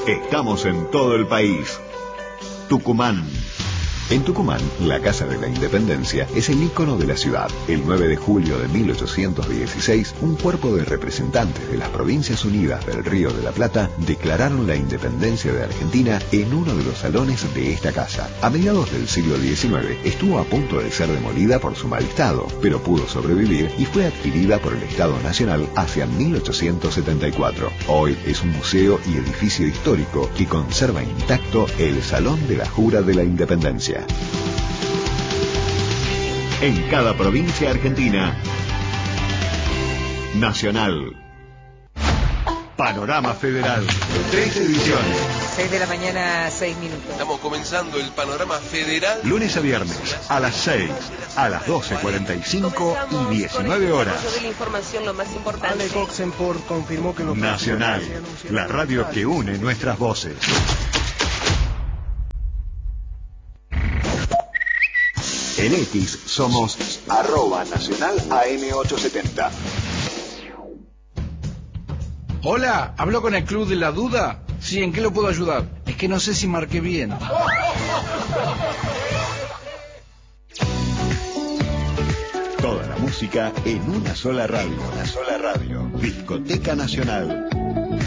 Estamos en todo el país. Tucumán. En Tucumán, la Casa de la Independencia es el ícono de la ciudad. El 9 de julio de 1816, un cuerpo de representantes de las Provincias Unidas del Río de la Plata declararon la independencia de Argentina en uno de los salones de esta casa. A mediados del siglo XIX, estuvo a punto de ser demolida por su mal estado, pero pudo sobrevivir y fue adquirida por el Estado Nacional hacia 1874. Hoy es un museo y edificio histórico que conserva intacto el Salón de la Jura de la Independencia. En cada provincia argentina. Nacional. Panorama Federal. 3 ediciones. 6 de la mañana, 6 minutos. Estamos comenzando el Panorama Federal. Lunes a viernes, a las 6, a las 12:45 y 19 horas. De la información, lo más importante. Ale Oxenford confirmó que Nacional, la radio que une nuestras voces. En X somos @Nacional AM870. Hola, ¿habló con el Club de la Duda? Sí, ¿en qué lo puedo ayudar? Es que no sé si marqué bien. Toda la música en una sola radio. Discoteca Nacional.